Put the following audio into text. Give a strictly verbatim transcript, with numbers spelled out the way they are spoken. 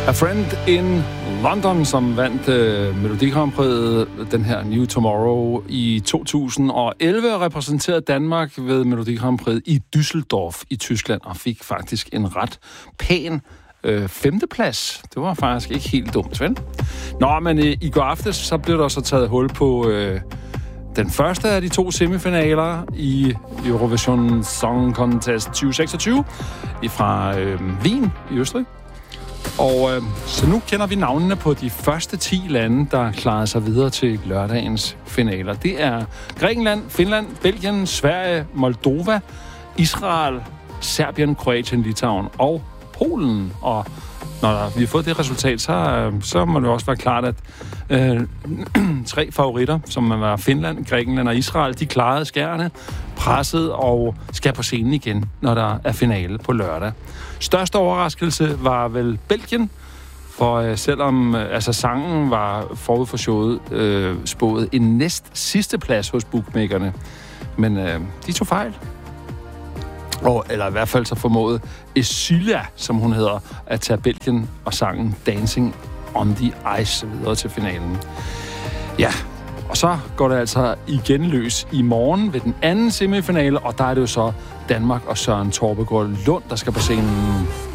A Friend in London, som vandt øh, Melodi Grand Prix, den her New Tomorrow i to tusind og elleve, repræsenterede Danmark ved Melodi Grand Prix i Düsseldorf i Tyskland, og fik faktisk en ret pæn øh, femteplads. Det var faktisk ikke helt dumt, vel? Nå, men øh, i går aftes, så blev der så taget hul på øh, den første af de to semifinaler i Eurovision Song Contest tyve seksogtyve fra øh, Wien i Østrig. Og øh, så nu kender vi navnene på de første ti lande, der klarede sig videre til lørdagens finaler. Det er Grækenland, Finland, Belgien, Sverige, Moldova, Israel, Serbien, Kroatien, Litauen og Polen. Og når vi har fået det resultat, så, øh, så må det også være klart, at øh, tre favoritter, som var Finland, Grækenland og Israel, de klarede skærene, presset og skal på scenen igen, når der er finale på lørdag. Største overraskelse var vel Belgien, for øh, selvom øh, altså sangen var forud for showet øh, spået en næst sidste plads hos bookmakerne, men øh, de tog fejl. Og, eller i hvert fald så formåede Esylia, som hun hedder, at tage Belgien og sangen Dancing on the Ice videre til finalen. Ja, og så går det altså igen løs i morgen ved den anden semifinale, og der er det jo så Danmark og Søren Torbegaard Lund, der skal på scenen.